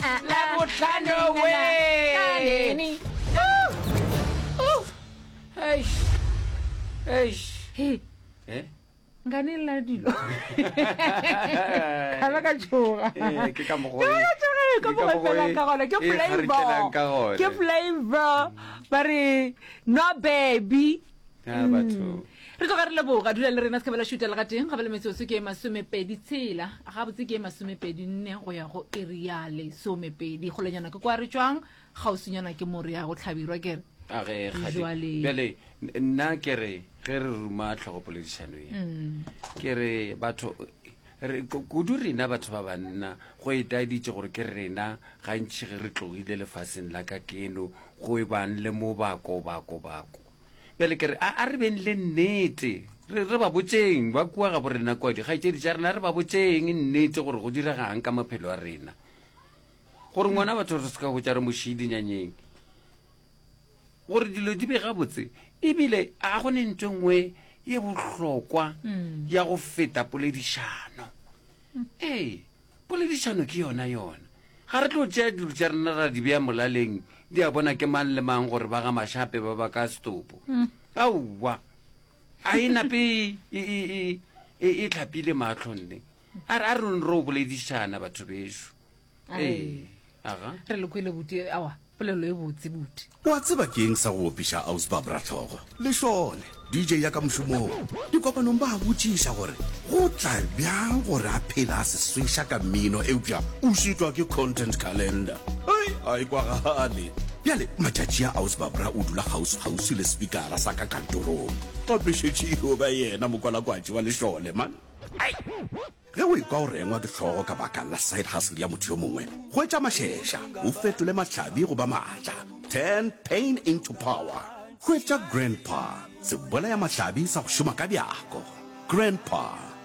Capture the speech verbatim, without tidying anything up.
Labuhlano we. Eish. Eish. Hey. Eh? Ngani la dilo. Kala ka tsoga. Eh, ke ka mogoi. Ka mo fela ka gona ke flavor. Ke flavor. Bare no baby. Ah, batho. Re tlo ga re leboga dula le rena se ka bela shootela ga teng ga bela metsotso ke masomepedi tshela ga botse ke masomepedi nne go ya go eriale somepedi go lenyana ke kwa re tswang ga o senyana ke more ya go tlhabirwa kere a ge gadi bele nna ke re ge re ruma tlhogo poledišano e ke re batho re kudu rena batho ba banna go etaeditse gore ke rena gantši ge re tlogile lefaseng la ka keno go e ban le mo bako bako bako bele ke re a re beng le nnete re ba botseng ba kua ga borena kwadi ga itse di tsa rena re ba botseng nnete gore go diregang ka maphelo a rena gore ngwana batho re se ka go tsa re moshidi nyanyeng gore dilo di be ga botse ebile a go ne ntwe nngwe ye bohlokwa ya go feta poledišano ee poledišano ke yona yona ga re tlo tšea dilo tša rena ra di beya molaleng di a bona ke mang le mang gore ba ga mašhape ba ba ka stopo aowa a e nape e tlhapile maatlhonne a re a rone re o boledišana batho bešo ee aga re le kwele bute awa polelo e botse bute wa tseba ke eng sa go opiša ausba bratlhogo lešole D J ya ka mošomong dikopanong ba botšiša gore go tla bjang gore a phela a se swešha ka mmino eupša o šitwa ke content calendar ai a e kwagale bjale matšatši a ausba bra o dula gausi le speakera sa ka kantorong gapišetšeo ba yena mokwalakwatši wa lešole man ai ge o ekwa o rengwa ke tlhogo ka baka la side hustle ya motho yo mongwe go etša mašešša o fetole mahlabi go ba maatla turn pain into power hwetša grandpa se bola ya mahlabi sa go šoma ka bjako grandpa